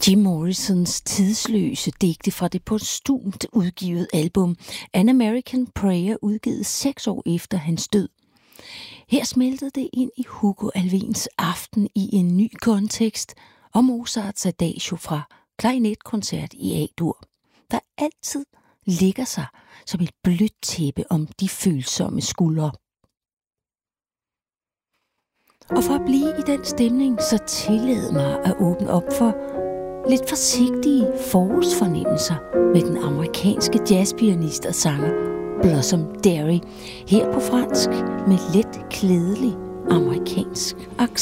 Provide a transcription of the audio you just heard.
Jim Morrisons tidsløse digte fra det postumt udgivet album An American Prayer, udgivet 6 år efter hans død. Her smeltede det ind i Hugo Alfvéns Aften i en ny kontekst og Mozarts Adagio fra klarinetkoncert i A-dur, der altid ligger sig som et blødt tæppe om de følsomme skuldre. Og for at blive i den stemning, så tillad mig at åbne op for lidt forsigtige forårsfornemmelser med den amerikanske jazzpianist og sanger Blossom Derry, her på fransk med let klædelig amerikansk accent.